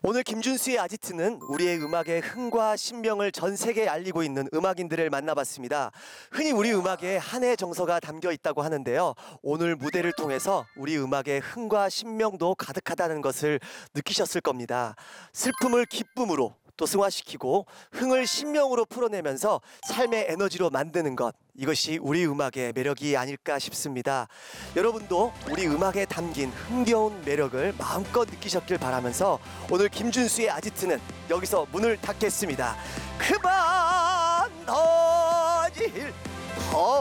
오늘 김준수의 아지트는 우리의 음악의 흥과 신명을 전 세계에 알리고 있는 음악인들을 만나봤습니다. 흔히 우리 음악에 한해의 정서가 담겨 있다고 하는데요. 오늘 무대를 통해서 우리 음악의 흥과 신명도 가득하다는 것을 느끼셨을 겁니다. 슬픔을 기쁨으로 또 승화시키고 흥을 신명으로 풀어내면서 삶의 에너지로 만드는 것, 이것이 우리 음악의 매력이 아닐까 싶습니다. 여러분도 우리 음악에 담긴 흥겨운 매력을 마음껏 느끼셨길 바라면서 오늘 김준수의 아지트는 여기서 문을 닫겠습니다. 그만 던질